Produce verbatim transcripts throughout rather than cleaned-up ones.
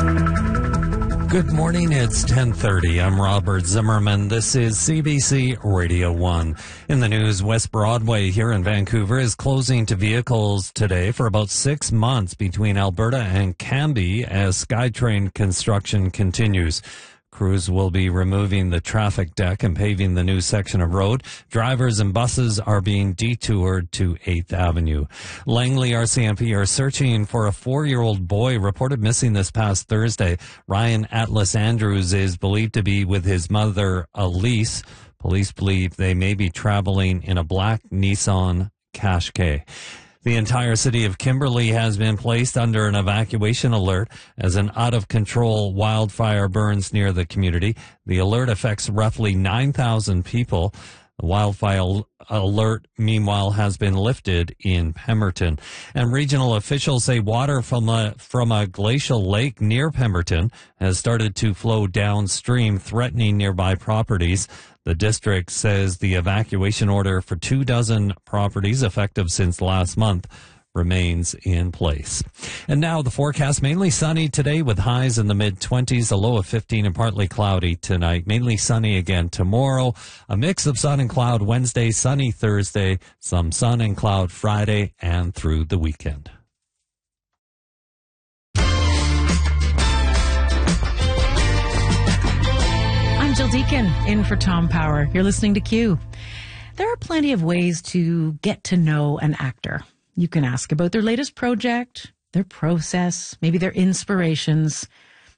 Good morning, it's ten thirty. I'm Robert Zimmerman. This is C B C Radio one. In the news, West Broadway here in Vancouver is closing to vehicles today for about six months between Alberta and Cambie as SkyTrain construction continues. Crews will be removing the traffic deck and paving the new section of road. Drivers and buses are being detoured to eighth Avenue. Langley R C M P are searching for a four-year-old boy reported missing this past Thursday. Ryan Atlas Andrews is believed to be with his mother, Elise. Police believe they may be traveling in a black Nissan Qashqai. The entire city of Kimberley has been placed under an evacuation alert as an out-of-control wildfire burns near the community. The alert affects roughly nine thousand people. The wildfire alert, meanwhile, has been lifted in Pemberton. And regional officials say water from a, from a glacial lake near Pemberton has started to flow downstream, threatening nearby properties. The district says the evacuation order for two dozen properties, effective since last month, remains in place. And now the forecast: mainly sunny today with highs in the mid-twenties, a low of fifteen, and partly cloudy tonight. Mainly sunny again tomorrow. A mix of sun and cloud Wednesday, sunny Thursday, some sun and cloud Friday and through the weekend. Jill Deacon in for Tom Power. You're listening to Q. There are plenty of ways to get to know an actor. You can ask about their latest project, their process, maybe their inspirations,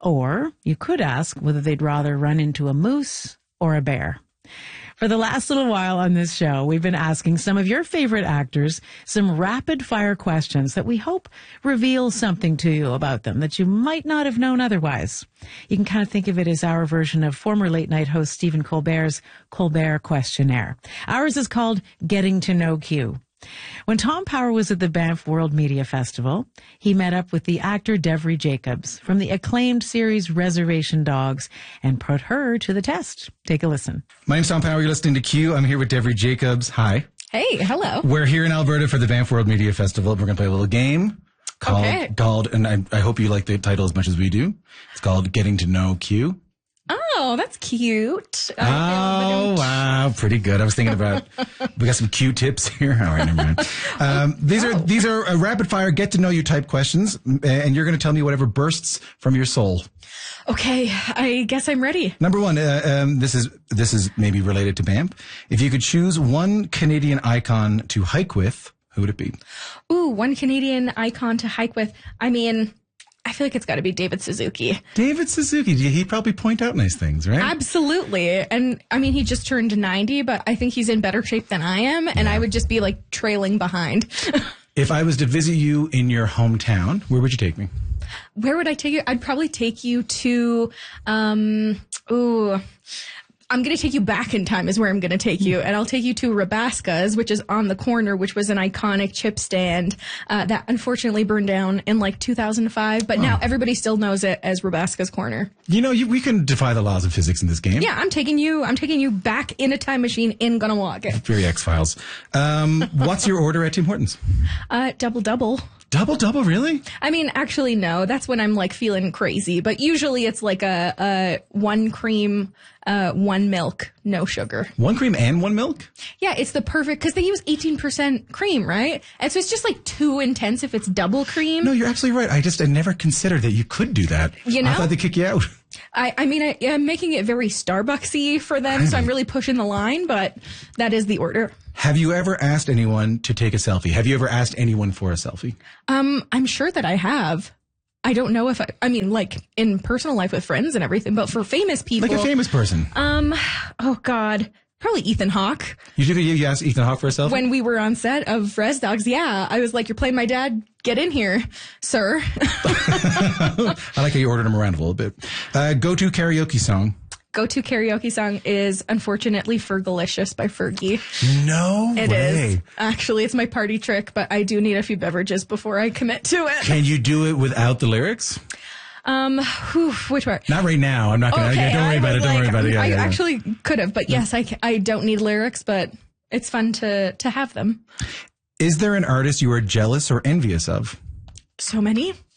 or you could ask whether they'd rather run into a moose or a bear. For the last little while on this show, we've been asking some of your favorite actors some rapid-fire questions that we hope reveal something to you about them that you might not have known otherwise. You can kind of think of it as our version of former late-night host Stephen Colbert's Colbert Questionnaire. Ours is called Getting to Know Q. When Tom Power was at the Banff World Media Festival, he met up with the actor Devery Jacobs from the acclaimed series Reservation Dogs and put her to the test. Take a listen. My name's Tom Power. You're listening to Q. I'm here with Devery Jacobs. Hi. Hey, hello. We're here in Alberta for the Banff World Media Festival. We're going to play a little game called, okay. called and I, I hope you like the title as much as we do. It's called Getting to Know Q. Oh, that's cute. Oh, wow. Pretty good. I was thinking about, we got some Q tips here. All right, never mind. Um, these oh. are, these are uh, rapid fire get to know you type questions, and you're going to tell me whatever bursts from your soul. Okay. I guess I'm ready. Number one, uh, um, this is, this is maybe related to Banff. If you could choose one Canadian icon to hike with, who would it be? Ooh, one Canadian icon to hike with. I mean, I feel like it's got to be David Suzuki. David Suzuki. He'd probably point out nice things, right? Absolutely. And I mean, he just turned ninety, but I think he's in better shape than I am. And yeah. I would just be like trailing behind. If I was to visit you in your hometown, where would you take me? Where would I take you? I'd probably take you to, um, ooh, I'm going to take you back in time is where I'm going to take you. And I'll take you to Rabaska's, which is on the corner, which was an iconic chip stand uh, that unfortunately burned down in like two thousand five. But oh. now everybody still knows it as Rabaska's Corner. You know, you, we can defy the laws of physics in this game. Yeah, I'm taking you, I'm taking you back in a time machine in Gunawaga. Very X-Files. Um, what's your order at Tim Hortons? Uh, double double. Double, double, really? I mean, actually, no. That's when I'm like feeling crazy. But usually it's like a, a one cream, uh, one milk, no sugar. One cream and one milk? Yeah, it's the perfect, because they use eighteen percent cream, right? And so it's just like too intense if it's double cream. No, you're absolutely right. I just I never considered that you could do that. You know? I thought they'd kick you out. I, I mean, I, I'm making it very Starbucksy for them, so I'm really pushing the line, but that is the order. Have you ever asked anyone to take a selfie? Have you ever asked anyone for a selfie? Um, I'm sure that I have. I don't know if I, I mean, like in personal life with friends and everything, but for famous people. Like a famous person. Um, oh God. Probably Ethan Hawke. You did you asked Ethan Hawke for a selfie? When we were on set of Res Dogs, yeah. I was like, you're playing my dad. Get in here, sir. I like how you ordered him around a little bit. Uh, go-to karaoke song. Go-to karaoke song is, unfortunately, Fergalicious by Fergie. No it way. It is. Actually, it's my party trick, but I do need a few beverages before I commit to it. Can you do it without the lyrics? Um, whew, which part? Not right now. I'm not going to. Okay, Don't worry about it. Don't like, worry about it. Yeah, I yeah, yeah. actually could have, but yes, I, I don't need lyrics, but it's fun to, to have them. Is there an artist you are jealous or envious of? So many.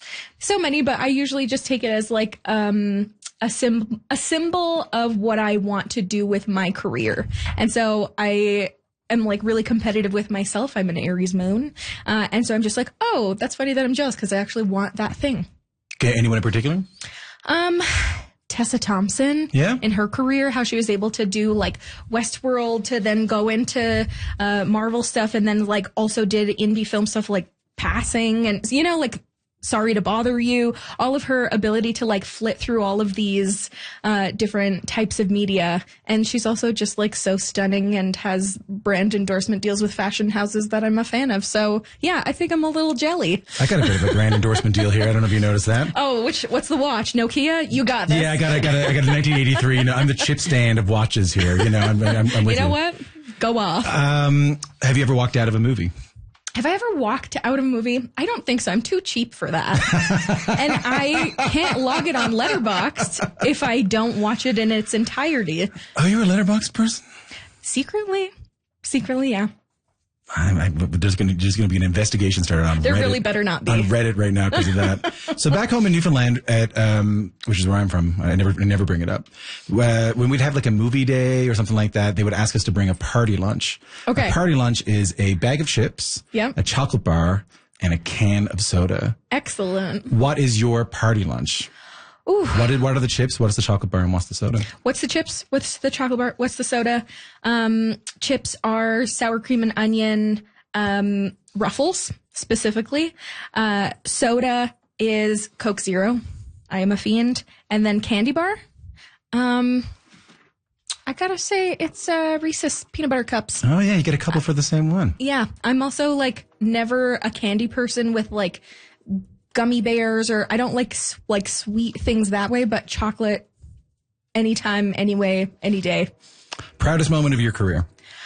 so many, but I usually just take it as like, um, a sim, a symbol of what I want to do with my career. And so I am like really competitive with myself. I'm an Aries moon. Uh, and so I'm just like, oh, that's funny that I'm jealous because I actually want that thing. Okay. Anyone in particular? Um, Tessa Thompson. Yeah. In her career, how she was able to do like Westworld to then go into, uh, Marvel stuff and then like also did indie film stuff like Passing and, you know, like, Sorry to Bother You, all of her ability to like flit through all of these uh different types of media. And she's also just like so stunning and has brand endorsement deals with fashion houses that I'm a fan of. So yeah, I think I'm a little jelly. I got a bit of a brand endorsement deal here. I don't know if you noticed that. Oh, which what's the watch? Nokia? You got this. Yeah, I got I got a, I got a nineteen eighty-three. You know, I'm the chip stand of watches here. You know, I'm, I'm, I'm with you know you. what? Go off. Um, have you ever walked out of a movie? Have I ever walked out of a movie? I don't think so. I'm too cheap for that. And I can't log it on Letterboxd if I don't watch it in its entirety. Oh, you're a Letterboxd person? Secretly? Secretly, yeah. I, I, there's going to just going to be an investigation started on there Reddit. really better not be. On Reddit right now because of that. So back home in Newfoundland, at um, which is where I'm from, I never I never bring it up. Uh, when we'd have like a movie day or something like that, they would ask us to bring a party lunch. Okay. A party lunch is a bag of chips, Yep. a chocolate bar, and a can of soda. Excellent. What is your party lunch? Ooh. What did, what are the chips? What is the chocolate bar and what's the soda? What's the chips? What's the chocolate bar? What's the soda? Um, chips are sour cream and onion, um, Ruffles specifically. Uh, soda is Coke Zero. I am a fiend. And then candy bar. Um, I gotta say it's, uh, Reese's peanut butter cups. Oh yeah, you get a couple for the same one. Yeah. I'm also like never a candy person with like gummy bears or I don't like, like sweet things that way, but chocolate anytime, anyway, any day. Proudest moment of your career?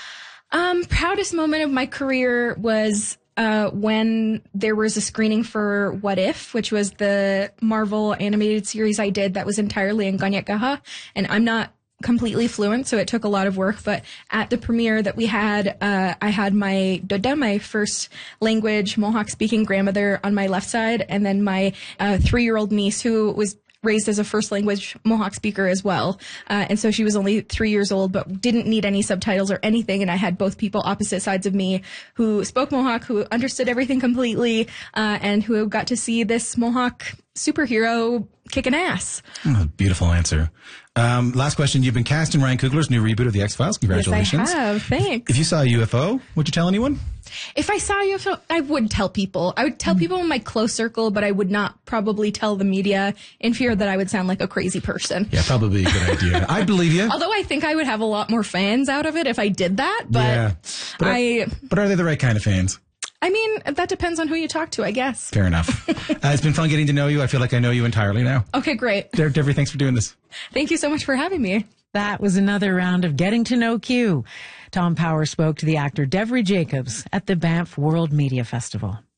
Um, proudest moment of my career was uh, when there was a screening for What If, which was the Marvel animated series I did that was entirely in Ganyat Gaha. And I'm not completely fluent, so it took a lot of work. But at the premiere that we had, uh, I had my Doda, my first language Mohawk-speaking grandmother on my left side, and then my uh, three-year-old niece who was raised as a first language Mohawk speaker as well. Uh, and so she was only three years old, but didn't need any subtitles or anything. And I had both people opposite sides of me who spoke Mohawk, who understood everything completely, uh, and who got to see this Mohawk superhero kicking ass. Oh, beautiful answer. Um, last question. You've been cast in Ryan Coogler's new reboot of The X-Files. Congratulations. Yes, I have. Thanks. If you saw a U F O, would you tell anyone? If I saw you, I would tell people. I would tell people in my close circle, but I would not probably tell the media in fear that I would sound like a crazy person. Yeah, probably a good idea. I believe you. Although I think I would have a lot more fans out of it if I did that, but, yeah. but I... Are, but are they the right kind of fans? I mean, that depends on who you talk to, I guess. Fair enough. uh, it's been fun getting to know you. I feel like I know you entirely now. Okay, great. Debbie, thanks for doing this. Thank you so much for having me. That was another round of Getting to Know Q. Tom Power spoke to the actor Devry Jacobs at the Banff World Media Festival.